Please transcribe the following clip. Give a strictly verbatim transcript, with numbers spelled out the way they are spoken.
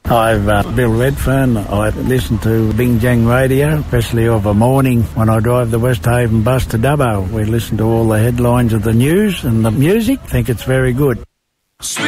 I've uh, Bill Redfern. I listen to Bing Jang Radio, especially of a morning when I drive the West Haven bus to Dubbo. We listen to all the headlines of the news and the music. Think it's very good. Sweet